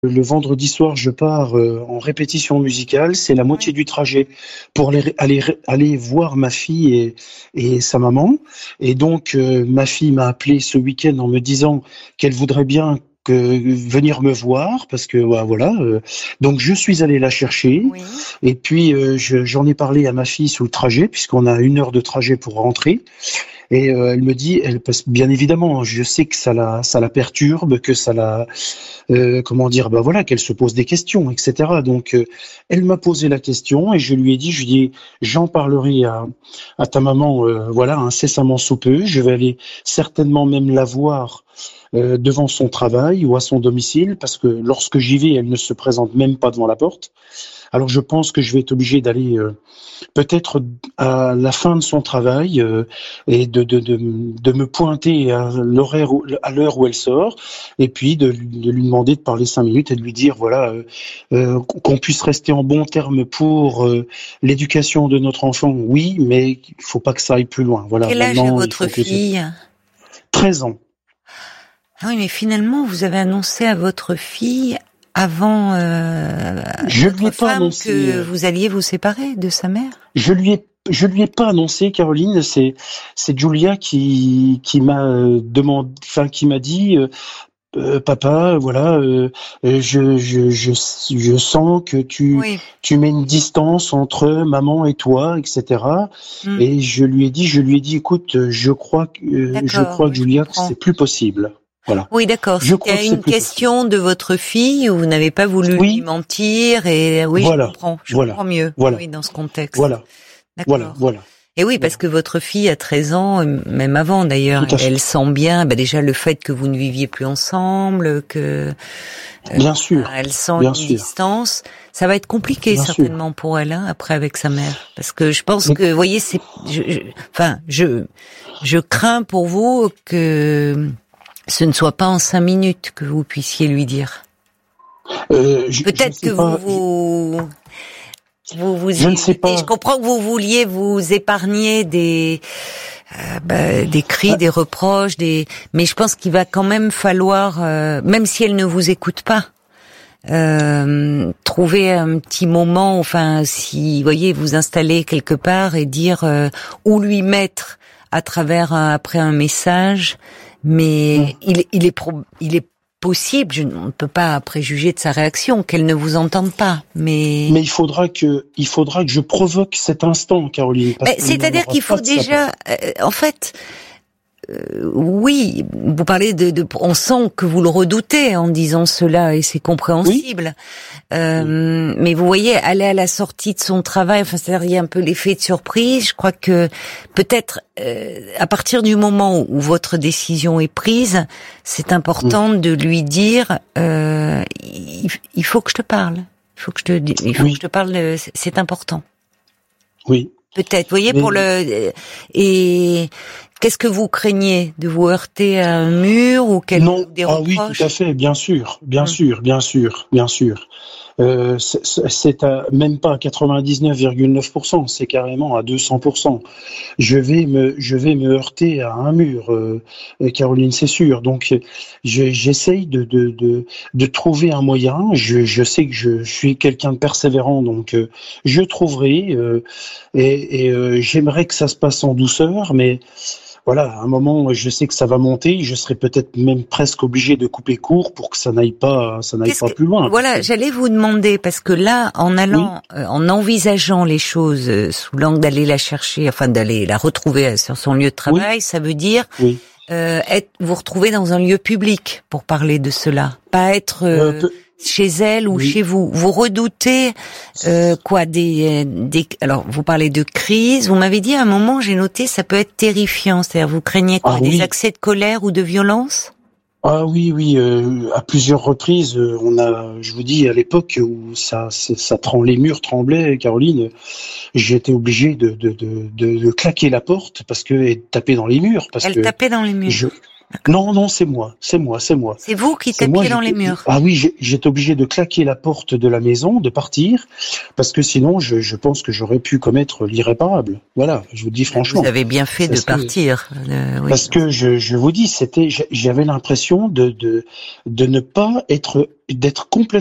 Le vendredi soir, je pars en répétition musicale. C'est la moitié du trajet pour aller voir ma fille et sa maman. Et donc, ma fille m'a appelé ce week-end en me disant qu'elle voudrait bien venir me voir parce que voilà. Donc, je suis allé la chercher. Oui. Et puis, j'en ai parlé à ma fille sous le trajet puisqu'on a 1 heure de trajet pour rentrer. Et elle me dit, bien évidemment, je sais que ça la perturbe, que ça la, qu'elle se pose des questions, etc. Donc, elle m'a posé la question et je lui ai dit, j'en parlerai à ta maman, incessamment sous peu. Je vais aller certainement même la voir devant son travail ou à son domicile, parce que lorsque j'y vais, elle ne se présente même pas devant la porte. Alors je pense que je vais être obligé d'aller peut-être à la fin de son travail et de me pointer à l'heure où elle sort, et puis de lui demander de parler 5 minutes et de lui dire qu'on puisse rester en bons termes pour l'éducation de notre enfant, oui, mais il faut pas que ça aille plus loin. Voilà. Quel âge a votre fille ? 13 ans. Ah oui, mais finalement, vous avez annoncé à votre fille avant votre femme que vous alliez vous séparer de sa mère. Je lui ai pas annoncé, Caroline. C'est Julia qui m'a qui m'a dit papa, je sens que tu mets une distance entre maman et toi, etc. Et je lui ai dit écoute, je crois Julia que c'est plus possible. Voilà. Oui, d'accord. C'était une question de votre fille où vous n'avez pas voulu lui mentir et je comprends mieux. Oui, dans ce contexte. Voilà. D'accord. Voilà. Et oui, parce que votre fille a 13 ans, même avant d'ailleurs, elle sent bien, déjà le fait que vous ne viviez plus ensemble, que bien sûr, elle sent une distance. Ça va être compliqué certainement pour elle après avec sa mère, parce que je pense que, vous voyez, je crains pour vous que ce ne soit pas en 5 minutes que vous puissiez lui dire. Peut-être que je ne sais pas. Je comprends que vous vouliez vous épargner des cris, des reproches, mais je pense qu'il va quand même falloir, même si elle ne vous écoute pas, trouver un petit moment, si, vous voyez, vous installer quelque part et dire, ou lui mettre à travers après un message, mais il est possible, on ne peut pas préjuger de sa réaction, qu'elle ne vous entende pas, mais il faudra que je provoque cet instant, Caroline. C'est-à-dire qu'il faut déjà, oui, vous parlez on sent que vous le redoutez en disant cela et c'est compréhensible. Mais vous voyez, aller à la sortie de son travail, c'est-à-dire il y a un peu l'effet de surprise. Je crois que peut-être à partir du moment où votre décision est prise, c'est important de lui dire il faut que je te parle. Il faut que je te parle, c'est important. Oui. Peut-être, vous voyez, et qu'est-ce que vous craignez, de vous heurter à un mur ou des reproches? Oui, tout à fait, bien sûr. C'est même pas à 99,9%, c'est carrément à 200%. Je vais me heurter à un mur, Caroline, c'est sûr. Donc, j'essaye de trouver un moyen. Je sais que je suis quelqu'un de persévérant, donc je trouverai. J'aimerais que ça se passe en douceur, mais voilà, à un moment, je sais que ça va monter. Je serai peut-être même presque obligé de couper court pour que ça n'aille pas plus loin. Voilà, j'allais vous demander, parce que là, en allant, en envisageant les choses sous l'angle d'aller la chercher, d'aller la retrouver sur son lieu de travail, ça veut dire vous retrouver dans un lieu public pour parler de cela, pas être chez elle ou chez vous. Vous redoutez alors vous parlez de crise, vous m'avez dit à un moment, j'ai noté, ça peut être terrifiant, c'est-à-dire vous craignez des accès de colère ou de violence? Ah oui, à plusieurs reprises, je vous dis, à l'époque où ça les murs tremblaient, Caroline, j'étais obligé de claquer la porte et de taper dans les murs. Elle tapait dans les murs. Non, c'est moi. C'est vous qui tapiez dans les murs. Ah oui, j'étais obligé de claquer la porte de la maison, de partir, parce que sinon, je pense que j'aurais pu commettre l'irréparable. Voilà, je vous dis franchement. Vous avez bien fait de partir. Oui. Parce que je vous dis, j'avais l'impression de ne pas d'être complètement